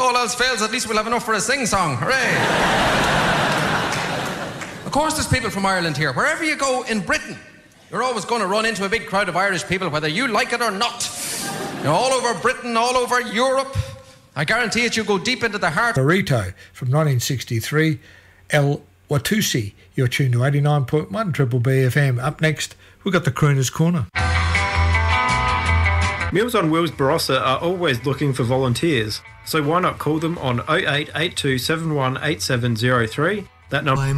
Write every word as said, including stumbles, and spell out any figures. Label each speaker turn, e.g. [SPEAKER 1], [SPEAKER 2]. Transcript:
[SPEAKER 1] all else fails, at least we'll have enough for a sing-song. Hooray! Of course there's people from Ireland here. Wherever you go in Britain, you're always going to run into a big crowd of Irish people, whether you like it or not. You're all over Britain, all over Europe. I guarantee it, you go deep into the heart.
[SPEAKER 2] Burrito from nineteen sixty-three, El Watusi. You're tuned to eighty-nine point one Triple B F M. Up next, we've got the Crooner's Corner.
[SPEAKER 3] Meals on Wheels Barossa are always looking for volunteers, so why not call them on oh eight eight two seven one eight seven oh three? That number